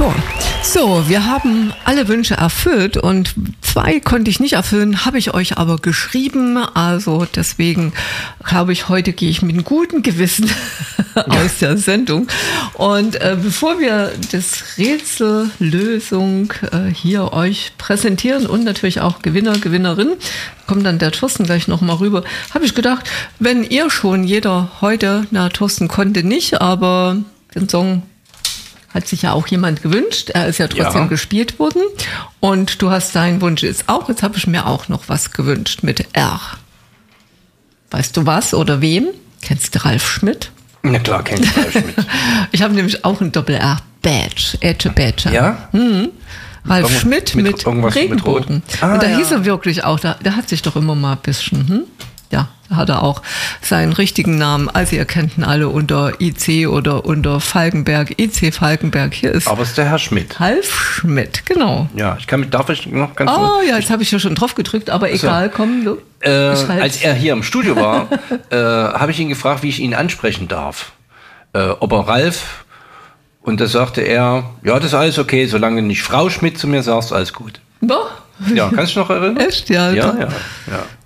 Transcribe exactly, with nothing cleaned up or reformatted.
Tor. So, wir haben alle Wünsche erfüllt und zwei konnte ich nicht erfüllen, habe ich euch aber geschrieben. Also deswegen glaube ich, heute gehe ich mit einem guten Gewissen aus der Sendung. Und äh, bevor wir das Rätsellösung äh, hier euch präsentieren und natürlich auch Gewinner, Gewinnerin, kommt dann der Thorsten gleich nochmal rüber, habe ich gedacht, wenn ihr schon jeder heute, na Thorsten konnte nicht, aber den Song hat sich ja auch jemand gewünscht. Er ist ja trotzdem ja. gespielt worden. Und du hast deinen Wunsch jetzt auch. Jetzt habe ich mir auch noch was gewünscht mit R. Weißt du was oder wem? Kennst du Ralf Schmidt? Na klar, kenn ich Ralf Schmidt. Ich habe nämlich auch ein Doppel-R. Badge. Edge Badger. Ja? Mhm. Ralf Irgendwas Schmidt mit, mit Regenbogen. Mit ah, und da ja. hieß er wirklich auch, da, der hat sich doch immer mal ein bisschen... Hm? Ja, da hat er auch seinen richtigen Namen. Also ihr kennt ihn alle unter I C oder unter Falkenberg, I C Falkenberg. Hier ist. Aber es ist der Herr Schmidt. Ralf Schmidt, genau. Ja, ich kann mit, darf ich noch ganz Oh ja, jetzt habe ich ja schon drauf gedrückt, aber also, egal, komm. Du, äh, als er hier im Studio war, äh, habe ich ihn gefragt, wie ich ihn ansprechen darf. Äh, ob er Ralf, und da sagte er, ja, das ist alles okay, solange du nicht Frau Schmidt zu mir sagst, alles gut. Doch. Ja, kannst du dich noch erinnern? Echt? Ja. Ja, ja, ja.